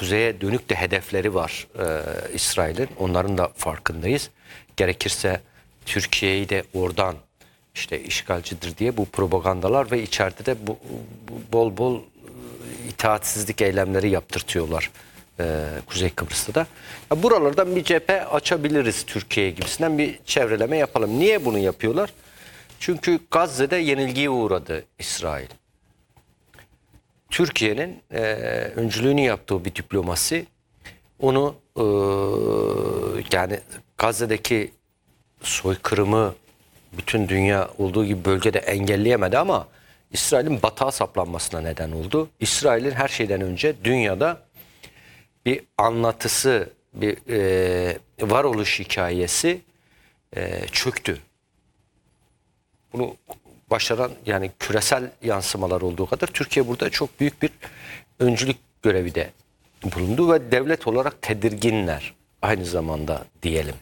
kuzeye dönük de hedefleri var İsrail'in. Onların da farkındayız. Gerekirse Türkiye'yi de oradan işte işgalcidir diye bu propagandalar ve içeride de bol bol itaatsizlik eylemleri yaptırtıyorlar Kuzey Kıbrıs'ta da. Ya buralardan bir cephe açabiliriz Türkiye gibisinden bir çevreleme yapalım. Niye bunu yapıyorlar? Çünkü Gazze'de yenilgiye uğradı İsrail. Türkiye'nin öncülüğünü yaptığı bir diplomasi onu yani Gazze'deki soykırımı bütün dünya olduğu gibi bölgede engelleyemedi ama İsrail'in batağa saplanmasına neden oldu. İsrail'in her şeyden önce dünyada bir anlatısı, bir varoluş hikayesi çöktü. Bunu başaran yani küresel yansımalar olduğu kadar Türkiye burada çok büyük bir öncülük görevi de bulundu ve devlet olarak tedirginler aynı zamanda diyelim.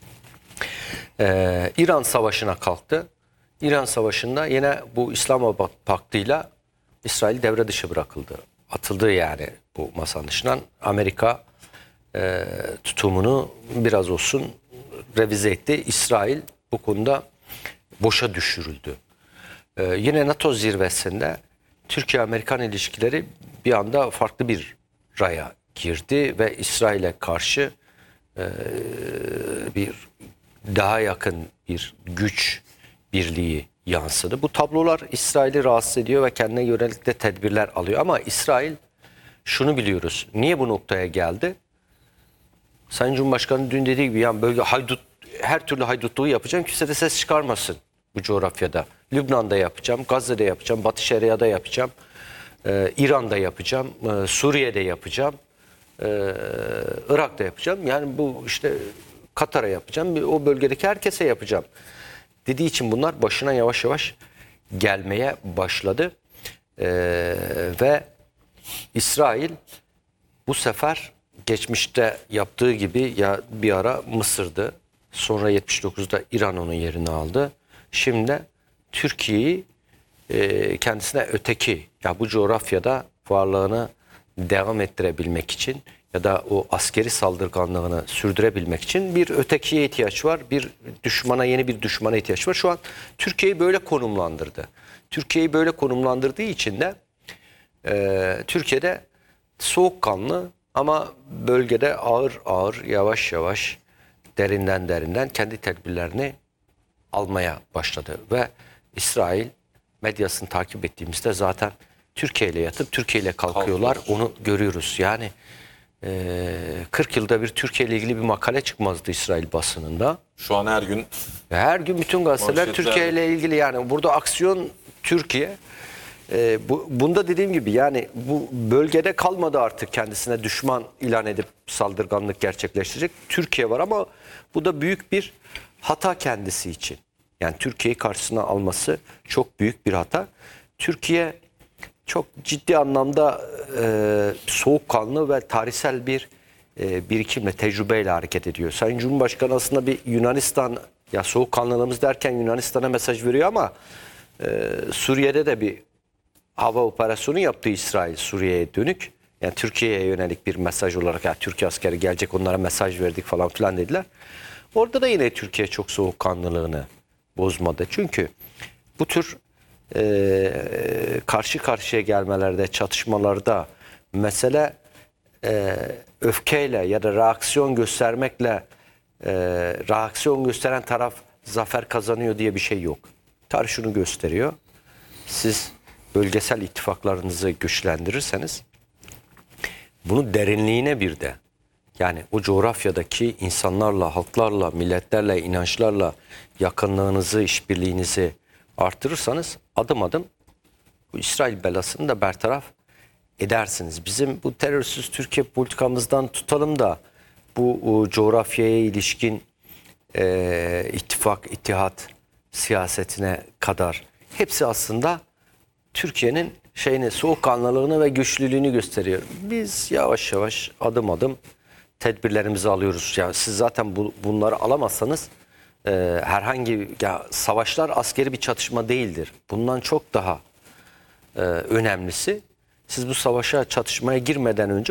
İran Savaşı'na kalktı. İran Savaşı'nda yine bu İslamabad Paktı'yla İsrail devre dışı bırakıldı. Atıldı yani bu masanın dışından. Amerika tutumunu biraz olsun revize etti. İsrail bu konuda boşa düşürüldü. Yine NATO zirvesinde Türkiye-Amerikan ilişkileri bir anda farklı bir raya girdi ve İsrail'e karşı bir daha yakın bir güç birliği yansıdı. Bu tablolar İsrail'i rahatsız ediyor ve kendine yönelik de tedbirler alıyor. Ama İsrail şunu biliyoruz. Niye bu noktaya geldi? Sayın Cumhurbaşkanı dün dediği gibi yani bölge her türlü haydutluğu yapacağım. Kimse de ses çıkarmasın bu coğrafyada. Lübnan'da yapacağım, Gazze'de yapacağım, Batı Şeria'da yapacağım, İran'da yapacağım, Suriye'de yapacağım, Irak'ta yapacağım. Yani bu işte Katar'a yapacağım, o bölgedeki herkese yapacağım dediği için bunlar başına yavaş yavaş gelmeye başladı. Ve İsrail bu sefer geçmişte yaptığı gibi ya bir ara Mısır'dı, sonra 79'da İran onun yerini aldı. Şimdi Türkiye'yi kendisine öteki ya bu coğrafyada varlığını devam ettirebilmek için ya da o askeri saldırganlığını sürdürebilmek için bir ötekiye ihtiyaç var. Bir düşmana, yeni bir düşmana ihtiyaç var. Şu an Türkiye'yi böyle konumlandırdı. Türkiye'yi böyle konumlandırdığı için de Türkiye'de soğukkanlı ama bölgede ağır ağır, yavaş yavaş, derinden kendi tedbirlerini almaya başladı. Ve İsrail medyasını takip ettiğimizde zaten Türkiye ile yatıp Türkiye ile kalkıyorlar. Onu görüyoruz. Yani 40 yılda bir Türkiye ile ilgili bir makale çıkmazdı İsrail basınında. Şu an her gün. Her gün bütün gazeteler Türkiye ile ilgili, yani burada aksiyon Türkiye. Bunda dediğim gibi yani bu bölgede kalmadı artık kendisine düşman ilan edip saldırganlık gerçekleştirecek. Türkiye var ama bu da büyük bir hata kendisi için. Yani Türkiye'yi karşısına alması çok büyük bir hata. Türkiye çok ciddi anlamda soğukkanlı ve tarihsel bir birikimle, tecrübeyle hareket ediyor. Sayın Cumhurbaşkanı aslında bir Yunanistan, ya soğukkanlılığımız derken Yunanistan'a mesaj veriyor ama Suriye'de de bir hava operasyonu yaptı İsrail Suriye'ye dönük. Yani Türkiye'ye yönelik bir mesaj olarak ya Türkiye askeri gelecek onlara mesaj verdik falan filan dediler. Orada da yine Türkiye çok soğukkanlılığını bozmadı. Çünkü bu tür karşı karşıya gelmelerde, çatışmalarda mesele öfkeyle ya da reaksiyon göstermekle reaksiyon gösteren taraf zafer kazanıyor diye bir şey yok. Tarih şunu gösteriyor. Siz bölgesel ittifaklarınızı güçlendirirseniz bunu derinliğine bir de yani o coğrafyadaki insanlarla, halklarla, milletlerle, inançlarla yakınlığınızı, işbirliğinizi artırırsanız adım adım bu İsrail belasını da bertaraf edersiniz. Bizim bu terörsüz Türkiye politikamızdan tutalım da bu coğrafyaya ilişkin ittifak, ittihat siyasetine kadar hepsi aslında Türkiye'nin soğukkanlılığını ve güçlülüğünü gösteriyor. Biz yavaş yavaş adım adım tedbirlerimizi alıyoruz. Yani siz zaten bunları alamazsanız herhangi savaşlar askeri bir çatışma değildir. Bundan çok daha önemlisi siz bu savaşa, çatışmaya girmeden önce